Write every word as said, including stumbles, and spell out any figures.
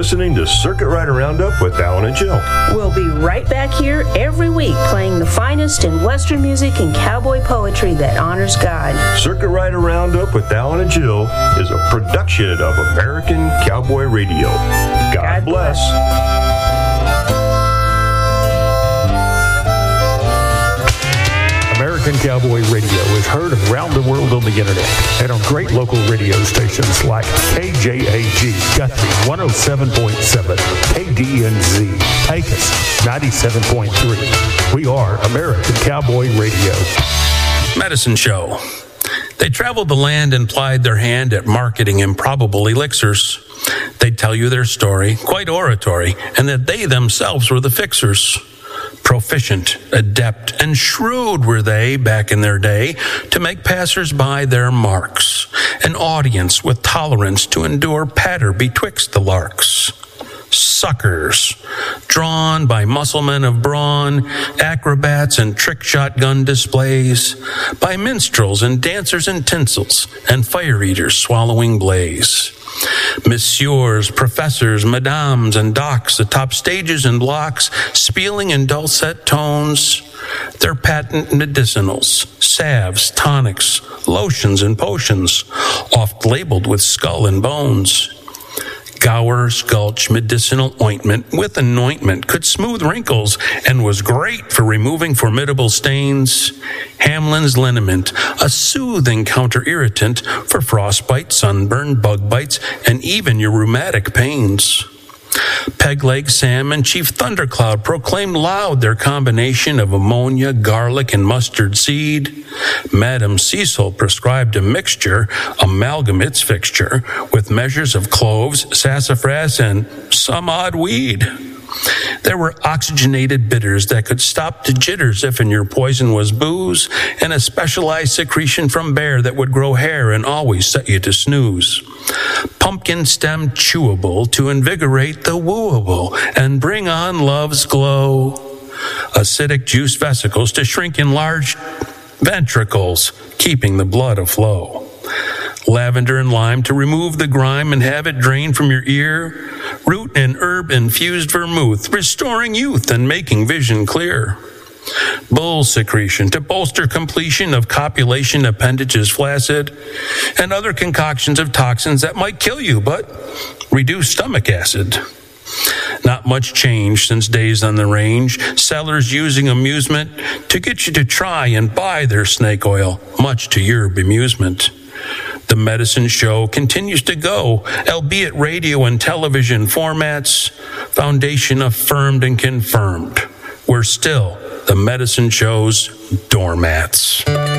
listening to Circuit Rider Roundup with Alan and Jill. We'll be right back here every week playing the finest in Western music and cowboy poetry that honors God. Circuit Rider Roundup with Alan and Jill is a production of American Cowboy Radio. God, God bless. bless. American Cowboy Radio is heard around the world on the internet and on great local radio stations like K J A G, Guthrie one oh seven point seven, K D N Z, Pecos ninety-seven point three. We are American Cowboy Radio. Medicine Show. They traveled the land and plied their hand at marketing improbable elixirs. They'd tell you their story, quite oratory, and that they themselves were the fixers. Proficient, adept, and shrewd were they back in their day to make passers-by their marks, an audience with tolerance to endure patter betwixt the larks. Suckers, drawn by musclemen of brawn, acrobats and trick shotgun displays, by minstrels and dancers in tinsels, and fire eaters swallowing blaze. Messieurs, professors, madames, and docs atop stages and blocks, spieling in dulcet tones, their patent medicinals, salves, tonics, lotions, and potions, oft labeled with skull and bones. Gower, Sculch, medicinal ointment with anointment could smooth wrinkles and was great for removing formidable stains. Hamlin's liniment, a soothing counter-irritant for frostbite, sunburn, bug bites, and even your rheumatic pains. Pegleg Sam and Chief Thundercloud proclaimed loud their combination of ammonia, garlic, and mustard seed. Madam Cecil prescribed a mixture, amalgamates fixture, with measures of cloves, sassafras, and some odd weed. There were oxygenated bitters that could stop the jitters if in your poison was booze, and a specialized secretion from bear that would grow hair and always set you to snooze. Pumpkin stem chewable to invigorate the wooable and bring on love's glow. Acidic juice vesicles to shrink enlarged ventricles, keeping the blood aflow. Lavender and lime to remove the grime and have it drain from your ear. Root and herb infused vermouth, restoring youth and making vision clear. Bull secretion to bolster completion of copulation appendages flaccid, and other concoctions of toxins that might kill you but reduce stomach acid. Not much change since days on the range, sellers using amusement to get you to try and buy their snake oil, much to your bemusement. The Medicine Show continues to go, albeit radio and television formats, foundation affirmed and confirmed. We're still the Medicine Show's doormats.